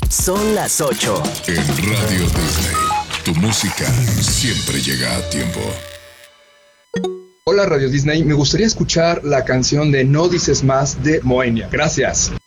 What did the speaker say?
Son las 8. En Radio Disney, tu música siempre llega a tiempo. Hola Radio Disney, me gustaría escuchar la canción de No Dices Más de Moenia. Gracias.